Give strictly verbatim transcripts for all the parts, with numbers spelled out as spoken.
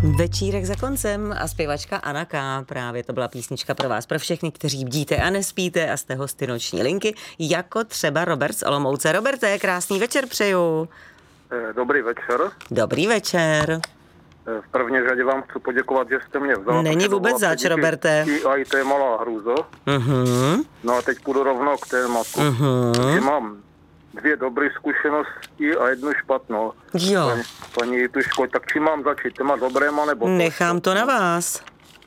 Večírek za koncem a zpěvačka Anna K. Právě to byla písnička pro vás, pro všechny, kteří bdíte a nespíte a jste hosty noční linky, jako třeba Robert z Olomouce. Roberte, krásný večer přeju. Dobrý večer. Dobrý večer. V první řadě vám chci poděkovat, že jste mě vzal. Není vůbec zač, Roberte. A i to je malá hrůza. Uh-huh. No a teď půjdu rovnou k tématu. Uh-huh. Mám dvě dobré zkušenosti a jednu špatnou. Jo. Paní, paní Jituško, tak čím mám začít? Těma dobréma nebo... Nechám to na vás.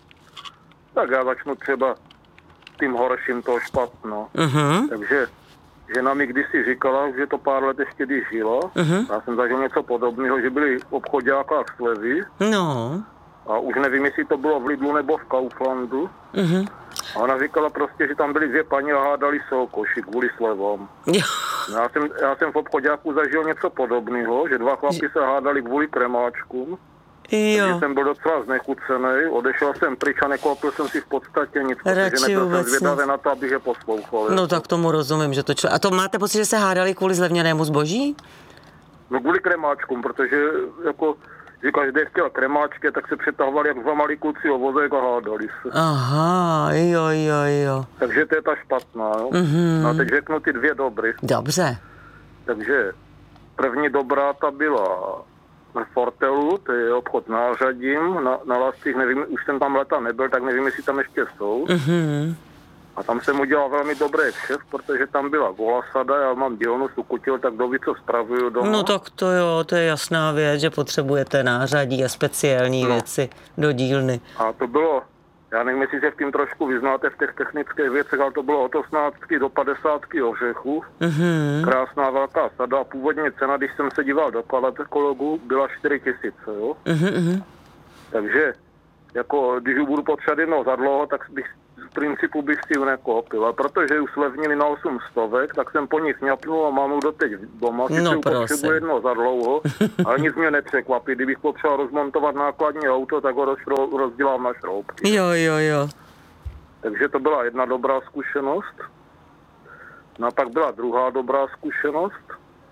Tak já začnu třeba tím horším, toho špatno. Uh-huh. Takže žena mi kdysi říkala, že to pár let ještě když žila. Uh-huh. Já jsem zažil něco podobného, že byli v obchoďákách slevy. No. A už nevím, jestli to bylo v Lidlu nebo v Kauflandu. Uh-huh. A ona říkala prostě, že tam byly dvě paní a hádali se o koši kvůli slevám. Já jsem, já jsem v obchoďáku zažil něco podobného, že dva chlapi se hádali kvůli kremáčkům. Jo. Takže jsem byl docela znechucený, odešel jsem pryč a nekoupil jsem si v podstatě nic, protože nebyl jsem zvědavý na to, abych je poslouchal. No tak tomu rozumím, že to člo... A to máte pocit, že se hádali kvůli zlevněnému zboží? No kvůli kremáčkům, protože jako... že každý chtěl kremáčky, tak se přetahovali jak dva malí kluci o vozek a hádali se. Aha, jo, jo, jo. Takže to je ta špatná, jo. Mm-hmm. A teď řeknu ty dvě dobrý. Dobře. Takže první dobrá ta byla na Fortelu, to je obchod nářadím, na, na Lascích, nevím, už jsem tam leta nebyl, tak nevím, jestli tam ještě jsou. Mm-hmm. A tam jsem udělal velmi dobrý kšef, protože tam byla volasada, já mám dílnu Sukutil, tak kdo ví, co spravuju doma. No tak to jo, to je jasná věc, že potřebujete nářadí a speciální no. věci do dílny. A to bylo, já nevím, jestli se v tím trošku vyznáte v těch technických věcech, ale to bylo od osmnáctky do padesátky ořechů. Mm-hmm. Krásná velká sada a původně cena, když jsem se díval do katalogu, byla čtyři tisíce, jo. Mm-hmm. Takže, jako, když ji budu potřebovat jednou za dlouho, tak bych v principu bych si ji nekoupil. A protože ji slevnili na osm stovek, tak jsem po nich ňapnul a mám ji doteď doma. Si no, ji potřebuji jednou za dlouho, ale nic mě nepřekvapí. Kdybych potřeboval rozmontovat nákladní auto, tak ho rozšro, rozdělám na šroubky. Jo, jo, jo. Takže to byla jedna dobrá zkušenost. No a pak byla druhá dobrá zkušenost.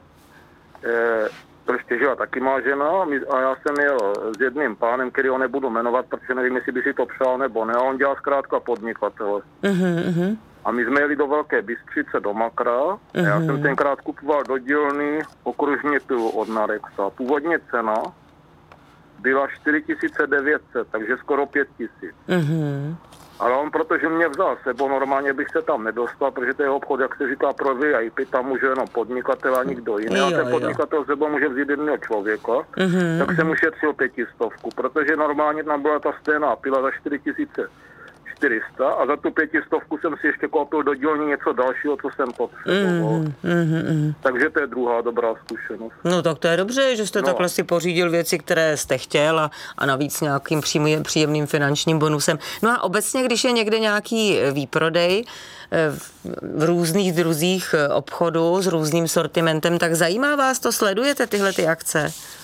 E, to ještě žila taky má žena a já jsem jel s jedným pánem, který ho nebudu jmenovat, protože nevím, jestli by si to přál nebo ne, a on dělal zkrátka podnikatele. Uh-huh. A my jsme jeli do Velké Bystřice, do Makra, uh-huh. a já jsem tenkrát kupoval do dílny okružní pilu od Narexa. Původně cena byla čtyři tisíce devět set, takže skoro pět tisíc. Uh-huh. Ale on, protože mě vzal sebou, normálně bych se tam nedostal, protože to je obchod, jak se říká, pro V I P, tam může jenom podnikatel a nikdo jiný. Jo, a ten podnikatel sebou může vzít jednoho člověka, uh-huh. tak jsem ušetřil pětistovku, protože normálně tam byla ta stejná pila za čtyři tisíce čtyři sta a za tu pětistovku jsem si ještě koupil do dílny něco dalšího, co jsem potřeboval. Mm, mm, mm. Takže to je druhá dobrá zkušenost. No tak to je dobře, že jste no. takhle si pořídil věci, které jste chtěl a, a navíc nějakým příjemným finančním bonusem. No a obecně, když je někde nějaký výprodej v, v různých druzích obchodu s různým sortimentem, tak zajímá vás to? Sledujete tyhle ty akce?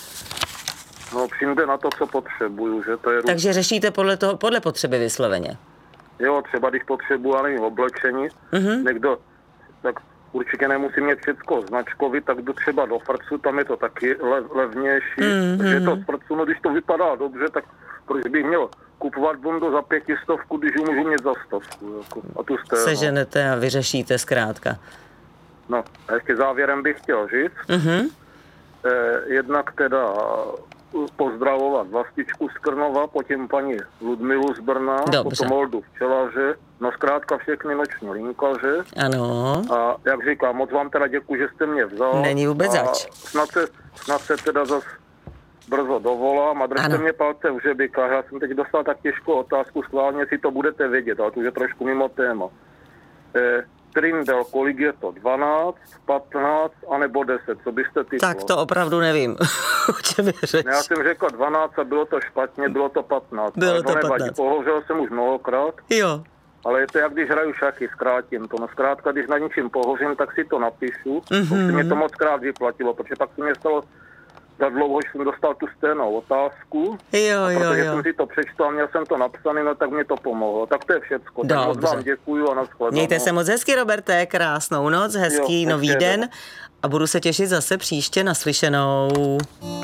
No přijde na to, co potřebuju, že to je... Takže řešíte podle toho, podle potřeby vysloveně? Jo, třeba když potřebuji, ale nevím, oblečení, uh-huh. někdo, tak určitě nemusí mít všecko značkový, tak jdu třeba do Frcu, tam je to taky le, levnější, uh-huh. takže to z Frcu, no když to vypadá dobře, tak proč bych měl kupovat bundu za pětistovku, když ji můžu mít za stovku, jako, a tu sténo. Seženete a vyřešíte zkrátka. No, a ještě závěrem bych chtěl říct, uh-huh. eh, jednak teda pozdravovat Vlastičku z Krnova, potom paní Ludmilu z Brna, dobře. Potom Oldu Včelaře, no zkrátka všechny noční linkaře. Ano. A jak říkám, moc vám teda děkuji, že jste mě vzal. Není vůbec zač. Snad se, snad se teda zas brzo dovolám a držte mě palce v žebikách. Já jsem teď dostal tak těžkou otázku, schválně si to budete vědět, ale to je trošku mimo téma. Eh, Trindel, kolik je to? dvanáct, patnáct, anebo deset? Co byste typlo? Tak to opravdu nevím. O čem je řeč? Já jsem řekl dvanáct a bylo to špatně, bylo to patnáct. Bylo to nevadí, patnáct. Pohořel jsem už mnohokrát. Jo. Ale je to jak když hraju šachy, zkrátím to. No zkrátka, když na ničím pohořím, tak si to napíšu. Mm-hmm. Už mě to moc krát vyplatilo, protože pak se mě stalo za dlouho, že jsem dostal tu stejnou otázku. Jo, a jo, protože jo. jsem si to přečtal a měl jsem to napsané, no tak mě to pomohlo. Tak to je všecko. Dobře. Tak moc vám děkuju a nashledanou. Mějte se moc hezky, Roberte, krásnou noc, hezký jo, nový hezký den a budu se těšit zase příště naslyšenou.